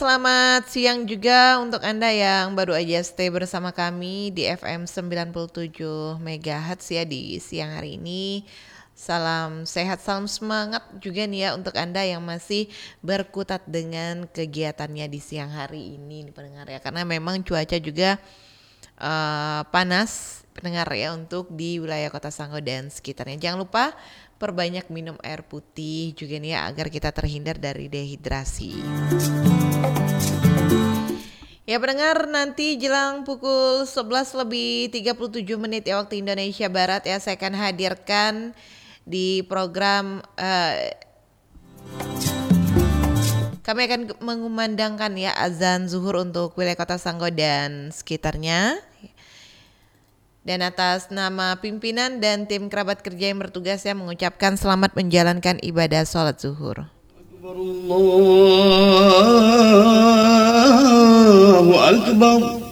Selamat siang juga untuk Anda yang baru aja stay bersama kami di FM 97 MHz ya di siang hari ini. Salam sehat, salam semangat juga nih ya untuk Anda yang masih berkutat dengan kegiatannya di siang hari ini nih pendengar ya. Karena memang cuaca juga panas pendengar ya untuk di wilayah Kota Sango dan sekitarnya. Jangan lupa perbanyak minum air putih juga nih ya agar kita terhindar dari dehidrasi. Ya pendengar, nanti jelang pukul 11 lebih 37 menit ya waktu Indonesia Barat ya saya akan hadirkan di program kami akan mengumandangkan ya azan zuhur untuk wilayah Kota Sango dan sekitarnya. Dan atas nama pimpinan dan tim kerabat kerja yang bertugas yang mengucapkan selamat menjalankan ibadah sholat zuhur. Allahu Akbar.